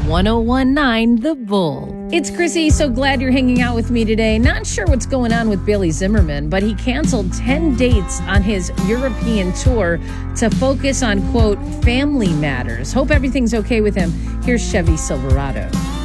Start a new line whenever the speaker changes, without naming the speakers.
1019 The Bull. It's Chrissy. So glad you're hanging out with me today. Not sure what's going on with Billy Zimmerman, but he canceled 10 dates on his European tour to focus on, quote, family matters. Hope everything's okay with him. Here's Chevy Silverado.